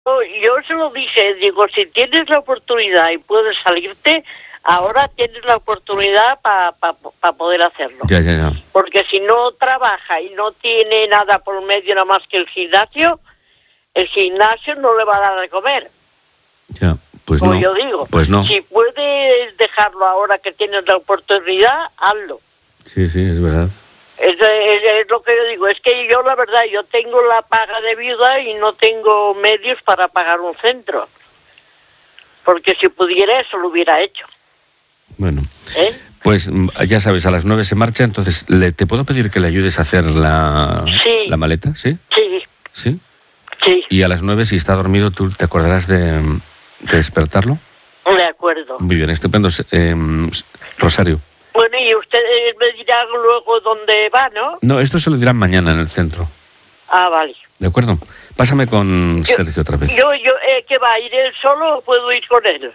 Yo se lo dije, digo, si tienes la oportunidad y puedes salirte, ahora tienes la oportunidad para poder hacerlo. Ya. Porque si no trabaja y no tiene nada por medio nada más que el gimnasio no le va a dar de comer. Ya, pues como no. yo digo. Pues no. Si puedes dejarlo ahora que tienes la oportunidad, hazlo. Sí, es verdad. Es lo que yo digo, es que yo la verdad, yo tengo la paga de viuda y no tengo medios para pagar un centro. Porque si pudiera eso lo hubiera hecho. Bueno, pues ya sabes, a las 9 se marcha, entonces ¿te puedo pedir que le ayudes a hacer la maleta? ¿Sí? Sí. Y a las 9, si está dormido, ¿tú te acordarás de despertarlo? De acuerdo. Muy bien, estupendo. Rosario. Bueno, y ustedes me dirán luego dónde va, ¿no? No, esto se lo dirán mañana en el centro. Ah, vale. ¿De acuerdo? Pásame con Sergio otra vez. ¿Qué va a ir él solo o puedo ir con él?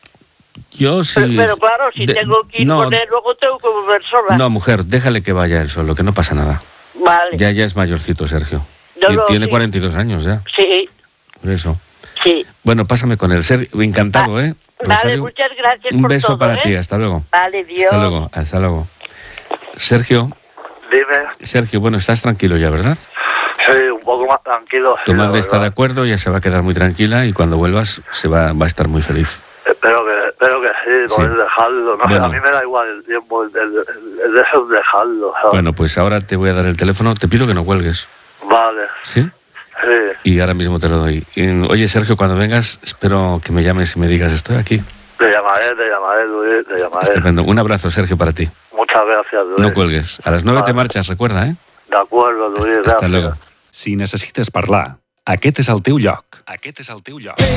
Yo sí. Pero claro, si tengo que ir con él, luego tengo que volver sola. No, mujer, déjale que vaya él solo, que no pasa nada. Vale. Ya es mayorcito, Sergio. Tiene 42 años ya. Sí. Por eso. Sí. Bueno, pásame con él. Encantado, ¿eh? Vale, muchas gracias. Un beso todo, para ti, hasta luego. Vale, Dios. Hasta luego. Sergio. Dime. Sergio, bueno, estás tranquilo ya, ¿verdad? Sí, un poco más tranquilo. Tu madre está de acuerdo, ya se va a quedar muy tranquila y cuando vuelvas va a estar muy feliz. Espero que sí, poder dejarlo. No sé, a mí me da igual el tiempo, el dejarlo, ¿sabes? Bueno, pues ahora te voy a dar el teléfono. Te pido que no cuelgues. Vale. ¿Sí? Sí. Y ahora mismo te lo doy. Oye, Sergio, cuando vengas, espero que me llames y me digas, estoy aquí. Te llamaré, Luis, te llamaré. Estupendo. Un abrazo, Sergio, para ti. Muchas gracias, Luis. No cuelgues. A las 9 te marxes, recuerda, ¿eh? De acuerdo, Luis, Hasta luego. Si necessites parlar, aquest és el teu lloc. Aquest és el teu lloc.